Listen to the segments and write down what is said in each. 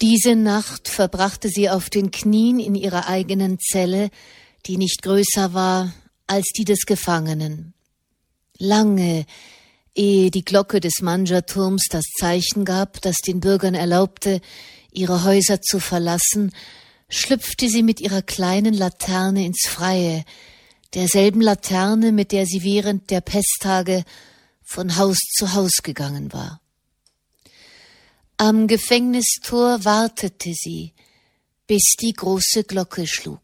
Diese Nacht verbrachte sie auf den Knien in ihrer eigenen Zelle, die nicht größer war als die des Gefangenen. Lange, ehe die Glocke des Mandscha-Turms das Zeichen gab, das den Bürgern erlaubte, ihre Häuser zu verlassen, schlüpfte sie mit ihrer kleinen Laterne ins Freie, derselben Laterne, mit der sie während der Pesttage von Haus zu Haus gegangen war. Am Gefängnistor wartete sie, bis die große Glocke schlug.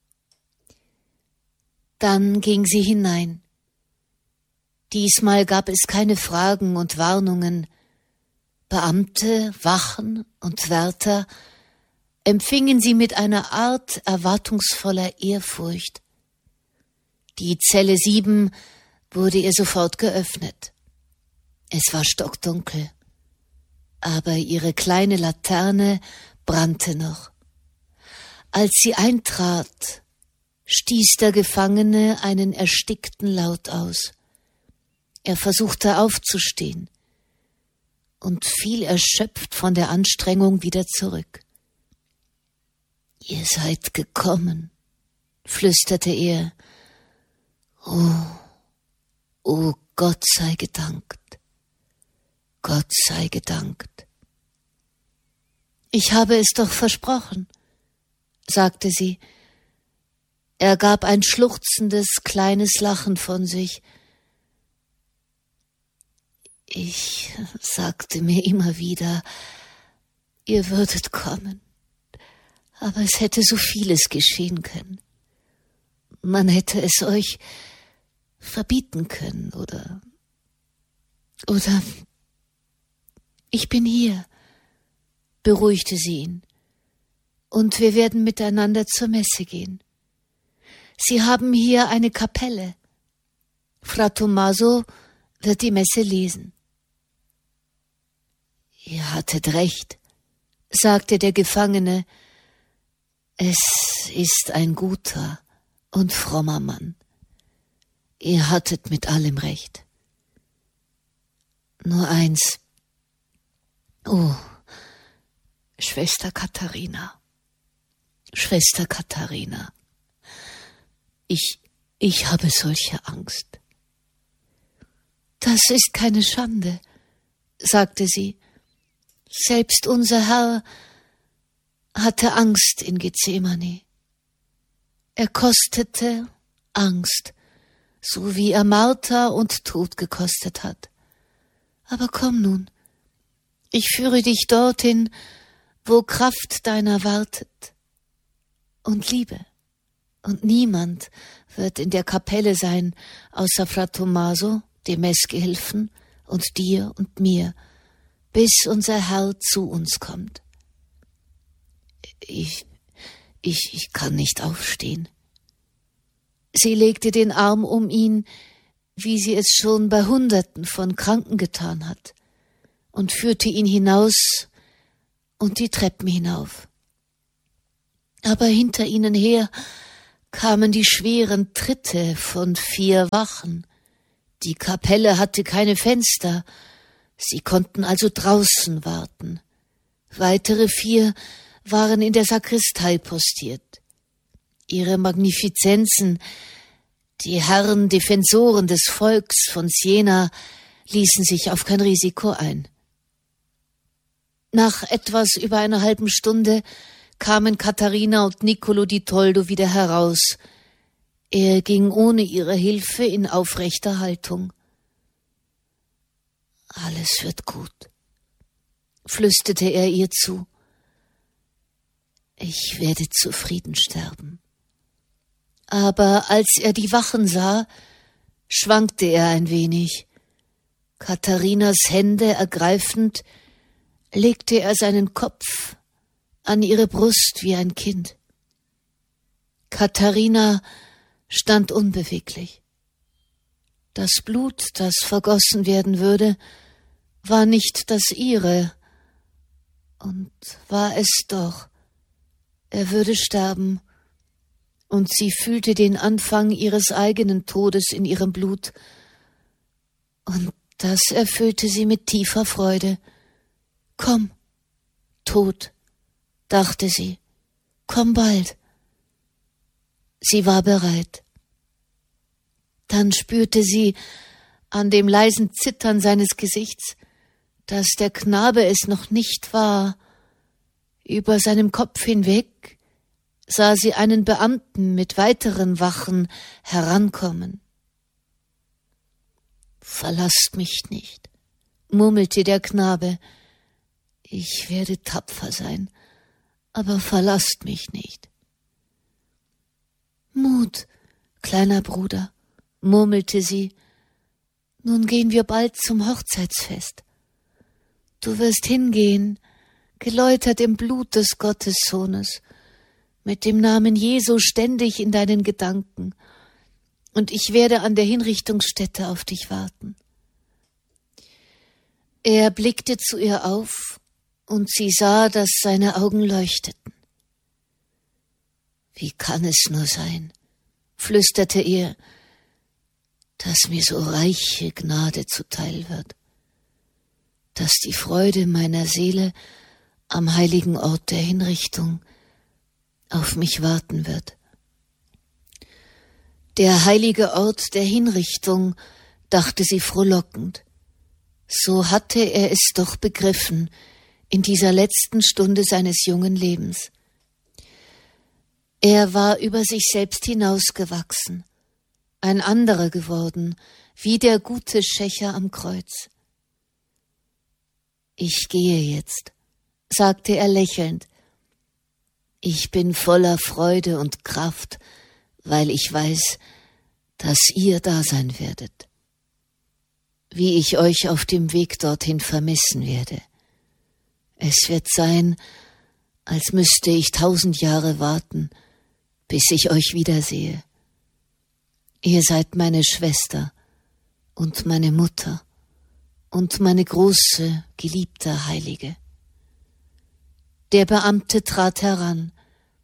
Dann ging sie hinein. Diesmal gab es keine Fragen und Warnungen. Beamte, Wachen und Wärter empfingen sie mit einer Art erwartungsvoller Ehrfurcht. Die Zelle 7 wurde ihr sofort geöffnet. Es war stockdunkel, aber ihre kleine Laterne brannte noch. Als sie eintrat, stieß der Gefangene einen erstickten Laut aus. Er versuchte aufzustehen und fiel erschöpft von der Anstrengung wieder zurück. »Ihr seid gekommen«, flüsterte er. »Oh, Gott sei gedankt. Gott sei gedankt.« »Ich habe es doch versprochen«, sagte sie. Er gab ein schluchzendes, kleines Lachen von sich. »Ich sagte mir immer wieder, ihr würdet kommen, aber es hätte so vieles geschehen können. Man hätte es euch verbieten können, oder ich bin hier«, beruhigte sie ihn, »und wir werden miteinander zur Messe gehen. Sie haben hier eine Kapelle. Fra Tommaso wird die Messe lesen.« »Ihr hattet recht«, sagte der Gefangene. »Es ist ein guter und frommer Mann. Ihr hattet mit allem recht. Nur eins. Oh, Schwester Katharina. Ich habe solche Angst.« »Das ist keine Schande«, sagte sie. »Selbst unser Herr hatte Angst in Gethsemane. Er kostete Angst, so wie er Martha und Tod gekostet hat. Aber komm nun, ich führe dich dorthin, wo Kraft deiner wartet und Liebe. Und niemand wird in der Kapelle sein, außer Fra Tommaso, dem Messgehilfen, und dir und mir, bis unser Herr zu uns kommt.« Ich kann nicht aufstehen.« Sie legte den Arm um ihn, wie sie es schon bei Hunderten von Kranken getan hat, und führte ihn hinaus und die Treppen hinauf. Aber hinter ihnen her kamen die schweren Tritte von 4 Wachen. Die Kapelle hatte keine Fenster, sie konnten also draußen warten. Weitere 4 waren in der Sakristei postiert. Ihre Magnifizenzen, die Herren Defensoren des Volks von Siena, ließen sich auf kein Risiko ein. Nach etwas über einer halben Stunde kamen Katharina und Niccolò di Toldo wieder heraus. Er ging ohne ihre Hilfe in aufrechter Haltung. »Alles wird gut«, flüsterte er ihr zu. »Ich werde zufrieden sterben.« Aber als er die Wachen sah, schwankte er ein wenig. Katharinas Hände ergreifend, legte er seinen Kopf an ihre Brust wie ein Kind. Katharina stand unbeweglich. Das Blut, das vergossen werden würde, war nicht das ihre. Und war es doch. Er würde sterben. Und sie fühlte den Anfang ihres eigenen Todes in ihrem Blut. Und das erfüllte sie mit tiefer Freude. »Komm, Tod«, dachte sie. Komm bald. Sie war bereit. Dann spürte sie an dem leisen Zittern seines Gesichts, dass der Knabe es noch nicht war. Über seinem Kopf hinweg sah sie einen Beamten mit weiteren Wachen herankommen. »Verlasst mich nicht«, murmelte der Knabe. »Ich werde tapfer sein, aber verlasst mich nicht.« »Mut, kleiner Bruder«, murmelte sie, »nun gehen wir bald zum Hochzeitsfest. Du wirst hingehen, geläutert im Blut des Gottessohnes, mit dem Namen Jesu ständig in deinen Gedanken, und ich werde an der Hinrichtungsstätte auf dich warten.« Er blickte zu ihr auf, und sie sah, dass seine Augen leuchteten. »Wie kann es nur sein«, flüsterte er, »dass mir so reiche Gnade zuteil wird, dass die Freude meiner Seele am heiligen Ort der Hinrichtung auf mich warten wird.« Der heilige Ort der Hinrichtung, dachte sie frohlockend. So hatte er es doch begriffen in dieser letzten Stunde seines jungen Lebens. Er war über sich selbst hinausgewachsen, ein anderer geworden, wie der gute Schächer am Kreuz. »Ich gehe jetzt«, sagte er lächelnd. »Ich bin voller Freude und Kraft, weil ich weiß, dass ihr da sein werdet. Wie ich euch auf dem Weg dorthin vermissen werde. Es wird sein, als müsste ich 1000 Jahre warten, bis ich euch wiedersehe. Ihr seid meine Schwester und meine Mutter und meine große, geliebte Heilige.« Der Beamte trat heran.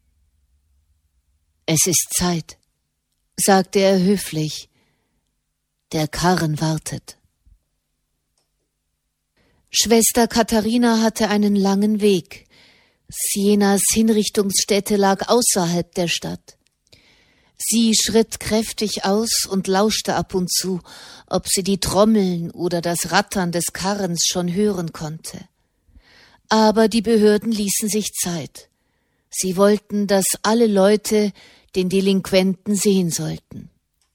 »Es ist Zeit«, sagte er höflich. »Der Karren wartet.« Schwester Katharina hatte einen langen Weg. Sienas Hinrichtungsstätte lag außerhalb der Stadt. Sie schritt kräftig aus und lauschte ab und zu, ob sie die Trommeln oder das Rattern des Karrens schon hören konnte. Aber die Behörden ließen sich Zeit. Sie wollten, dass alle Leute den Delinquenten sehen sollten.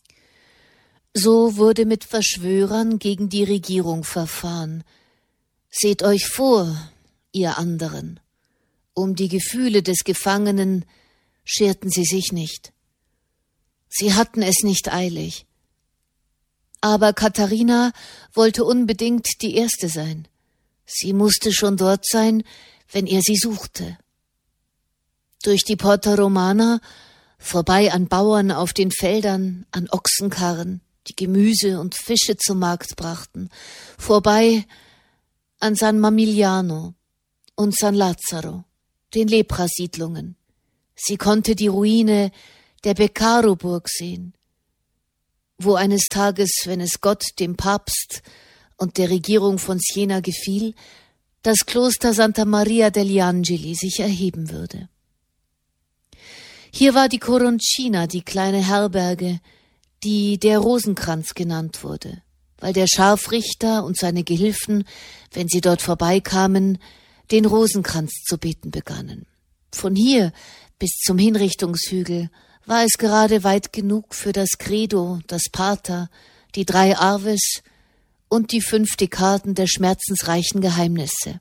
So wurde mit Verschwörern gegen die Regierung verfahren. Seht euch vor, ihr anderen. Um die Gefühle des Gefangenen scherten sie sich nicht. Sie hatten es nicht eilig. Aber Katharina wollte unbedingt die Erste sein. Sie musste schon dort sein, wenn er sie suchte. Durch die Porta Romana, vorbei an Bauern auf den Feldern, an Ochsenkarren, die Gemüse und Fische zum Markt brachten, vorbei an San Mamigliano und San Lazzaro, den Leprasiedlungen. Sie konnte die Ruine der Beccaro-Burg sehen, wo eines Tages, wenn es Gott, dem Papst und der Regierung von Siena gefiel, das Kloster Santa Maria degli Angeli sich erheben würde. Hier war die Coroncina, die kleine Herberge, die der Rosenkranz genannt wurde, weil der Scharfrichter und seine Gehilfen, wenn sie dort vorbeikamen, den Rosenkranz zu beten begannen. Von hier bis zum Hinrichtungshügel war es gerade weit genug für das Credo, das Pater, die 3 Aves und die 5 Dekaden der schmerzensreichen Geheimnisse.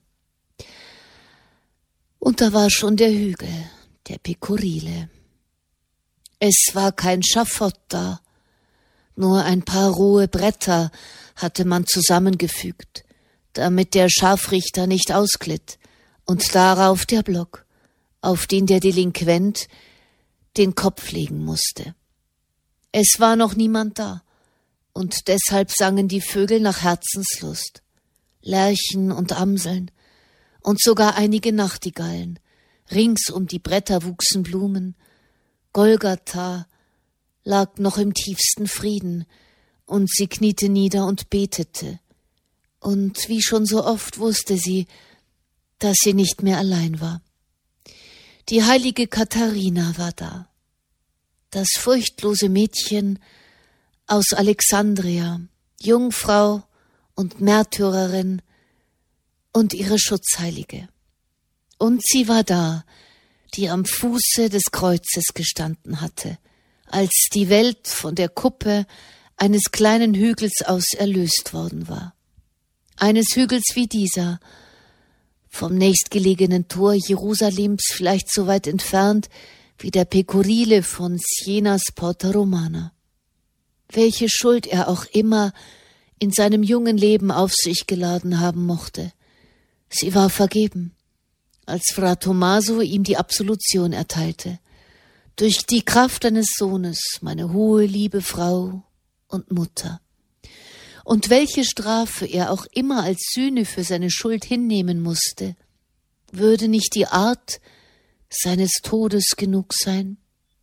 Und da war schon der Hügel, der Pecorile. Es war kein Schafott da, nur ein paar rohe Bretter hatte man zusammengefügt, damit der Scharfrichter nicht ausglitt, und darauf der Block, auf den der Delinquent den Kopf legen musste. Es war noch niemand da, und deshalb sangen die Vögel nach Herzenslust, Lerchen und Amseln und sogar einige Nachtigallen. Rings um die Bretter wuchsen Blumen. Golgatha lag noch im tiefsten Frieden, und sie kniete nieder und betete. Und wie schon so oft wusste sie, dass sie nicht mehr allein war. Die heilige Katharina war da, das furchtlose Mädchen aus Alexandria, Jungfrau und Märtyrerin und ihre Schutzheilige. Und sie war da, die am Fuße des Kreuzes gestanden hatte, als die Welt von der Kuppe eines kleinen Hügels aus erlöst worden war. Eines Hügels wie dieser, vom nächstgelegenen Tor Jerusalems vielleicht so weit entfernt wie der Pecorile von Sienas Porta Romana. Welche Schuld er auch immer in seinem jungen Leben auf sich geladen haben mochte, sie war vergeben, als Fra Tommaso ihm die Absolution erteilte. Durch die Kraft deines Sohnes, meine hohe, liebe Frau und Mutter. Und welche Strafe er auch immer als Sühne für seine Schuld hinnehmen musste, würde nicht die Art seines Todes genug sein?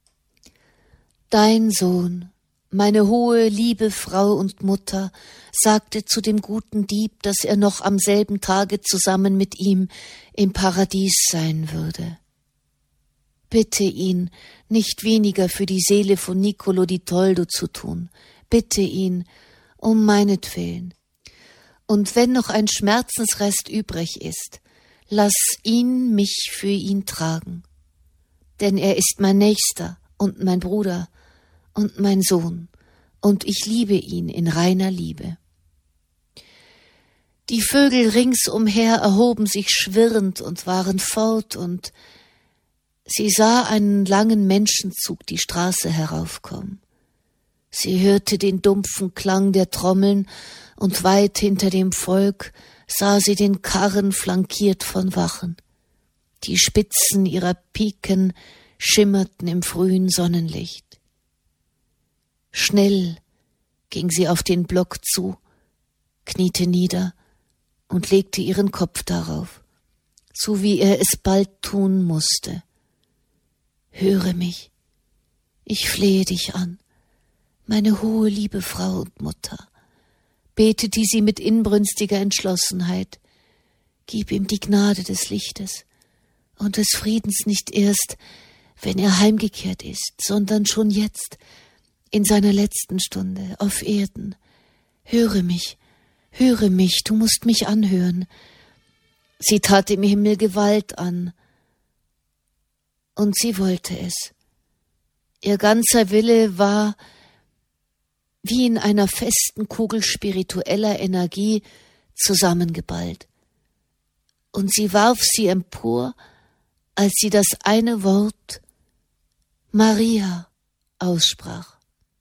Dein Sohn, meine hohe, liebe Frau und Mutter, sagte zu dem guten Dieb, dass er noch am selben Tage zusammen mit ihm im Paradies sein würde. Bitte ihn, nicht weniger für die Seele von Niccolò di Toldo zu tun. Bitte ihn, um meinetwillen. Und wenn noch ein Schmerzensrest übrig ist, lass ihn mich für ihn tragen. Denn er ist mein Nächster und mein Bruder und mein Sohn, und ich liebe ihn in reiner Liebe. Die Vögel ringsumher erhoben sich schwirrend und waren fort, und sie sah einen langen Menschenzug die Straße heraufkommen. Sie hörte den dumpfen Klang der Trommeln, und weit hinter dem Volk sah sie den Karren flankiert von Wachen. Die Spitzen ihrer Piken schimmerten im frühen Sonnenlicht. Schnell ging sie auf den Block zu, kniete nieder und legte ihren Kopf darauf, so wie er es bald tun musste. Höre mich, ich flehe dich an, meine hohe, liebe Frau und Mutter, betete sie mit inbrünstiger Entschlossenheit. Gib ihm die Gnade des Lichtes und des Friedens nicht erst, wenn er heimgekehrt ist, sondern schon jetzt, in seiner letzten Stunde, auf Erden. Höre mich, du musst mich anhören. Sie tat dem Himmel Gewalt an, und sie wollte es. Ihr ganzer Wille war wie in einer festen Kugel spiritueller Energie zusammengeballt. Und sie warf sie empor, als sie das eine Wort Maria aussprach.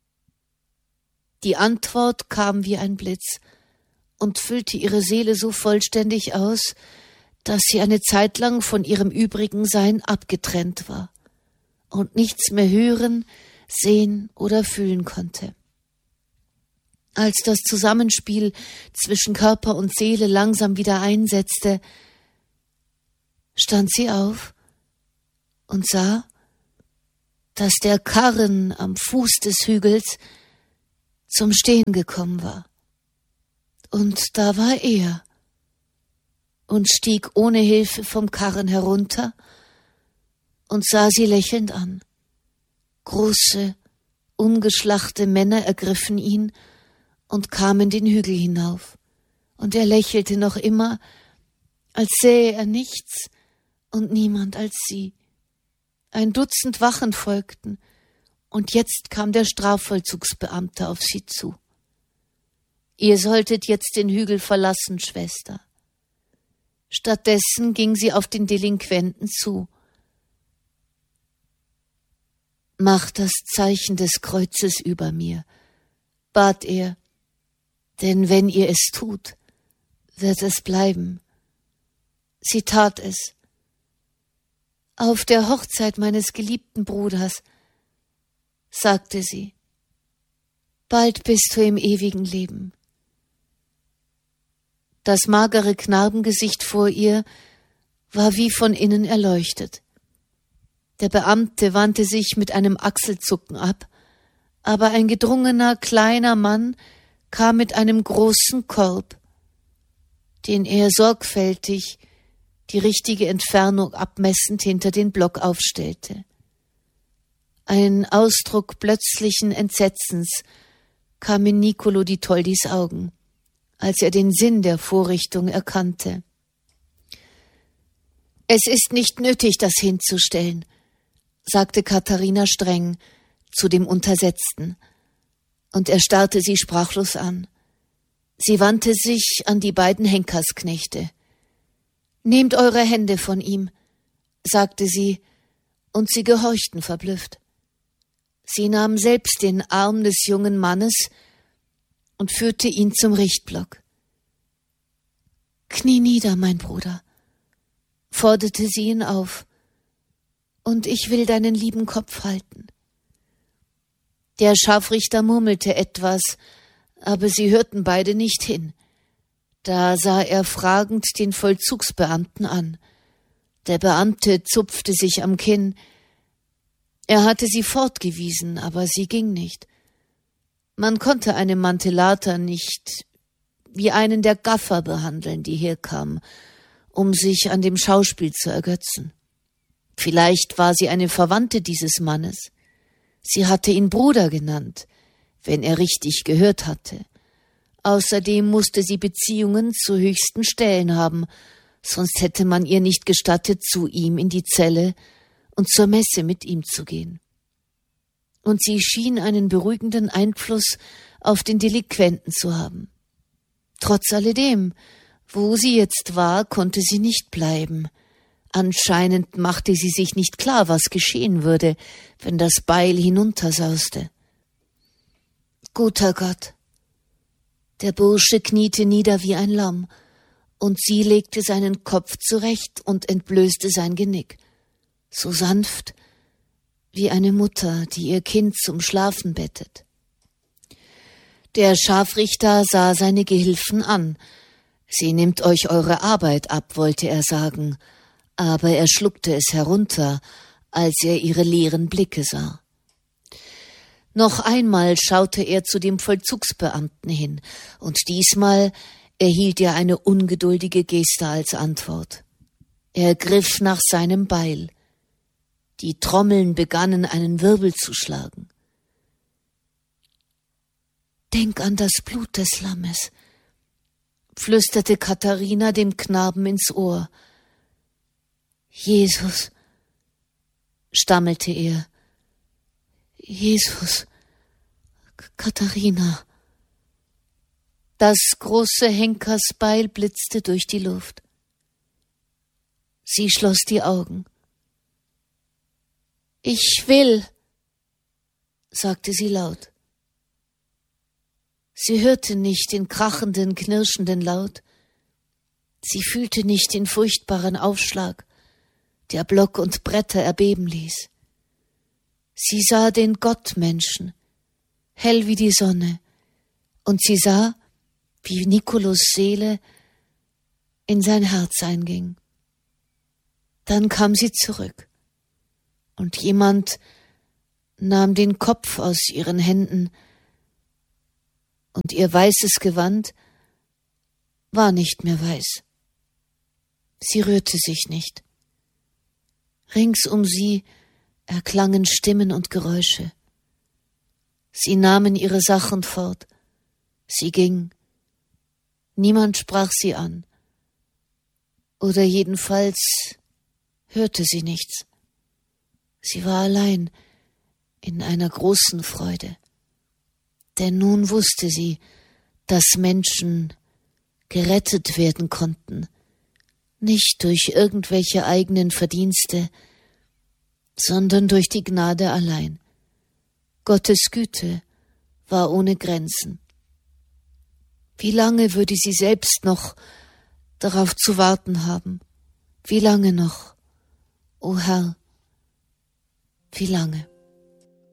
Die Antwort kam wie ein Blitz und füllte ihre Seele so vollständig aus, dass sie eine Zeit lang von ihrem übrigen Sein abgetrennt war und nichts mehr hören, sehen oder fühlen konnte. Als das Zusammenspiel zwischen Körper und Seele langsam wieder einsetzte, stand sie auf und sah, dass der Karren am Fuß des Hügels zum Stehen gekommen war. Und da war er und stieg ohne Hilfe vom Karren herunter und sah sie lächelnd an. Große, ungeschlachte Männer ergriffen ihn und kamen den Hügel hinauf, und er lächelte noch immer, als sähe er nichts und niemand als sie. 1 Dutzend Wachen folgten, und jetzt kam der Strafvollzugsbeamte auf sie zu. Ihr solltet jetzt den Hügel verlassen, Schwester. Stattdessen ging sie auf den Delinquenten zu. Mach das Zeichen des Kreuzes über mir, bat er, denn wenn ihr es tut, wird es bleiben. Sie tat es. Auf der Hochzeit meines geliebten Bruders, sagte sie, bald bist du im ewigen Leben. Das magere Knarbengesicht vor ihr war wie von innen erleuchtet. Der Beamte wandte sich mit einem Achselzucken ab, aber ein gedrungener, kleiner Mann kam mit einem großen Korb, den er sorgfältig die richtige Entfernung abmessend hinter den Block aufstellte. Ein Ausdruck plötzlichen Entsetzens kam in Niccolò di Toldis Augen, als er den Sinn der Vorrichtung erkannte. »Es ist nicht nötig, das hinzustellen«, sagte Katharina streng zu dem Untersetzten, und er starrte sie sprachlos an. Sie wandte sich an die beiden Henkersknechte. »Nehmt eure Hände von ihm«, sagte sie, und sie gehorchten verblüfft. Sie nahm selbst den Arm des jungen Mannes und führte ihn zum Richtblock. »Knie nieder, mein Bruder«, forderte sie ihn auf, »und ich will deinen lieben Kopf halten.« Der Scharfrichter murmelte etwas, aber sie hörten beide nicht hin. Da sah er fragend den Vollzugsbeamten an. Der Beamte zupfte sich am Kinn. Er hatte sie fortgewiesen, aber sie ging nicht. Man konnte einen Mantellater nicht wie einen der Gaffer behandeln, die herkamen, um sich an dem Schauspiel zu ergötzen. Vielleicht war sie eine Verwandte dieses Mannes. Sie hatte ihn Bruder genannt, wenn er richtig gehört hatte. Außerdem musste sie Beziehungen zu höchsten Stellen haben, sonst hätte man ihr nicht gestattet, zu ihm in die Zelle und zur Messe mit ihm zu gehen. Und sie schien einen beruhigenden Einfluss auf den Delinquenten zu haben. Trotz alledem, wo sie jetzt war, konnte sie nicht bleiben. Anscheinend machte sie sich nicht klar, was geschehen würde, wenn das Beil hinuntersauste. Guter Gott! Der Bursche kniete nieder wie ein Lamm, und sie legte seinen Kopf zurecht und entblößte sein Genick, so sanft wie eine Mutter, die ihr Kind zum Schlafen bettet. Der Scharfrichter sah seine Gehilfen an. »Sie nimmt euch eure Arbeit ab«, wollte er sagen, aber er schluckte es herunter, als er ihre leeren Blicke sah. Noch einmal schaute er zu dem Vollzugsbeamten hin, und diesmal erhielt er eine ungeduldige Geste als Antwort. Er griff nach seinem Beil. Die Trommeln begannen einen Wirbel zu schlagen. »Denk an das Blut des Lammes«, flüsterte Katharina dem Knaben ins Ohr. »Jesus«, stammelte er. »Jesus, Katharina.« Das große Henkersbeil blitzte durch die Luft. Sie schloss die Augen. »Ich will«, sagte sie laut. Sie hörte nicht den krachenden, knirschenden Laut. Sie fühlte nicht den furchtbaren Aufschlag, der Block und Bretter erbeben ließ. Sie sah den Gottmenschen, hell wie die Sonne, und sie sah, wie Niccolòs Seele in sein Herz einging. Dann kam sie zurück, und jemand nahm den Kopf aus ihren Händen, und ihr weißes Gewand war nicht mehr weiß. Sie rührte sich nicht. Rings um sie erklangen Stimmen und Geräusche. Sie nahmen ihre Sachen fort. Sie ging. Niemand sprach sie an. Oder jedenfalls hörte sie nichts. Sie war allein in einer großen Freude. Denn nun wusste sie, dass Menschen gerettet werden konnten, nicht durch irgendwelche eigenen Verdienste, sondern durch die Gnade allein. Gottes Güte war ohne Grenzen. Wie lange würde sie selbst noch darauf zu warten haben? Wie lange noch, o Herr, wie lange?